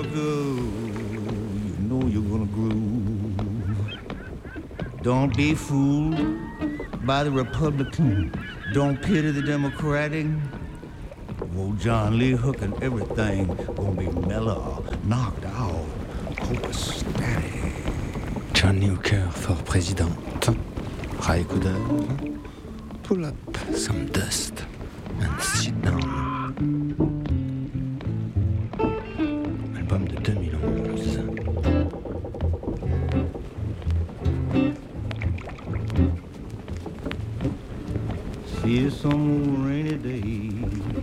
go, you know you're gonna groove. Don't be fooled by the Republican. Don't pity the Democratic. Old John Lee Hook and everything gonna be mellow, knocked out, copacetic. Johnny Hooker for President. Ray Cooder. Pull up some dust and sit down. Album de 2011. See you some rainy day.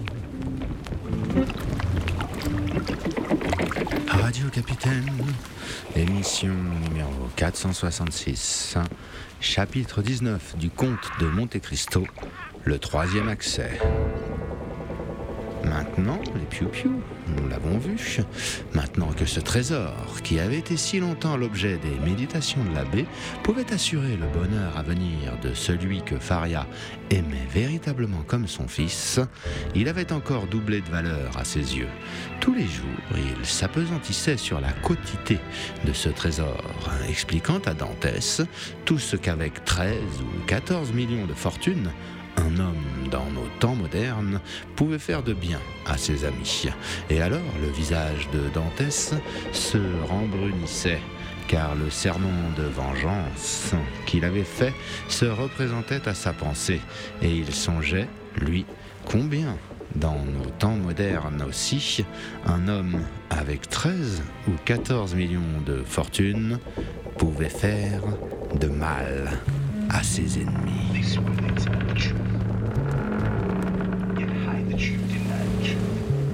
Radio Capitaine, émission numéro 466, chapitre 19 du Comte de Monte Cristo, le troisième accès. Maintenant, les piou-piou, nous l'avons vu, maintenant que ce trésor, qui avait été si longtemps l'objet des méditations de l'abbé, pouvait assurer le bonheur à venir de celui que Faria aimait véritablement comme son fils, il avait encore doublé de valeur à ses yeux. Tous les jours, il s'apesantissait sur la quotité de ce trésor, expliquant à Dantès tout ce qu'avec 13 ou 14 millions de fortune, un homme dans nos temps modernes pouvait faire de bien à ses amis. Et alors le visage de Dantès se rembrunissait, car le sermon de vengeance qu'il avait fait se représentait à sa pensée, et il songeait, lui, combien, dans nos temps modernes aussi, un homme avec 13 ou 14 millions de fortune pouvait faire de mal à ses ennemis.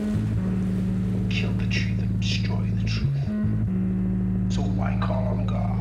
Kill the truth and destroy the truth. So why call on God?